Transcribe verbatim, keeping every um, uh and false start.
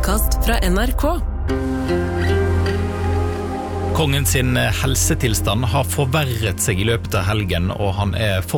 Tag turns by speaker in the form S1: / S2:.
S1: podcast fra N R K.
S2: Kongen sin helsetilstand har forverret seg I løpet av helgen, og han er fortsatt